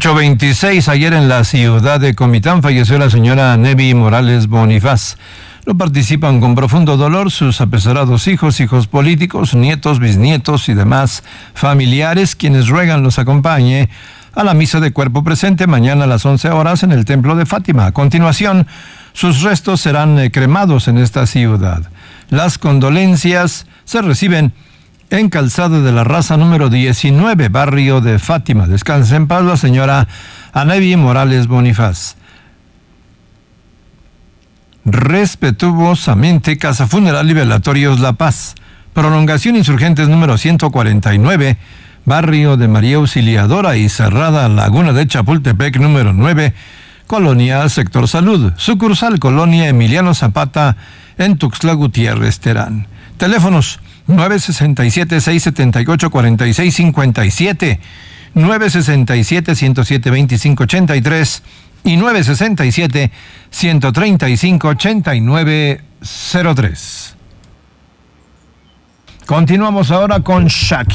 8:26, ayer en la ciudad de Comitán falleció la señora Nevi Morales Bonifaz. No participan con profundo dolor sus apesados hijos políticos, nietos, bisnietos y demás familiares, quienes ruegan los acompañe a la misa de cuerpo presente mañana a las 11 horas en el Templo de Fátima. A continuación, sus restos serán cremados en esta ciudad. Las condolencias se reciben en Calzada de la Raza número 19, barrio de Fátima. Descanse en paz la señora Nevi Morales Bonifaz. Respetuosamente, Casa Funeral y Velatorios La Paz. Prolongación Insurgentes número 149, barrio de María Auxiliadora y Cerrada Laguna de Chapultepec número 9, Colonia Sector Salud. Sucursal Colonia Emiliano Zapata en Tuxtla Gutiérrez, Terán. Teléfonos 967-678-4657, 967-107-2583 y 967-135-8903. Continuamos ahora con Shakira.